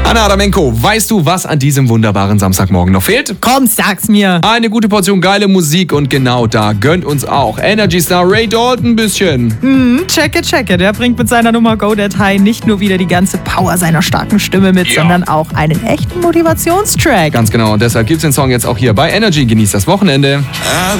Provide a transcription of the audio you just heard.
Anna Adamenko, weißt du, was an diesem wunderbaren Samstagmorgen noch fehlt? Komm, sag's mir. Eine gute Portion geile Musik und genau da gönnt uns auch Energy Star Ray Dalton ein bisschen. Checke. Der bringt mit seiner Nummer Go That High nicht nur wieder die ganze Power seiner starken Stimme mit, sondern auch einen echten Motivationstrack. Ganz genau, und deshalb gibt's den Song jetzt auch hier bei Energy. Genießt das Wochenende.